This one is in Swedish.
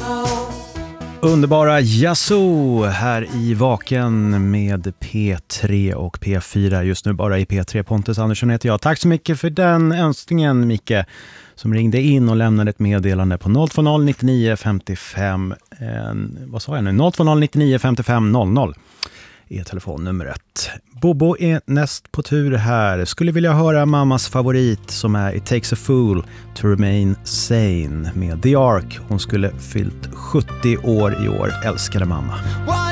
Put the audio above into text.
Underbara Yazoo här i Vaken med P3 och P4. Just nu bara i P3. Pontus Andersson heter jag. Tack så mycket för den önskningen, Micke, som ringde in och lämnade ett meddelande på 020 99 55 vad sa jag nu? 020 99 55 00 är telefonnumret. Bobo är näst på tur här. Skulle vilja höra mammas favorit som är It Takes a Fool to Remain Sane med The Ark. Hon skulle fyllt 70 år i år. Älskade mamma.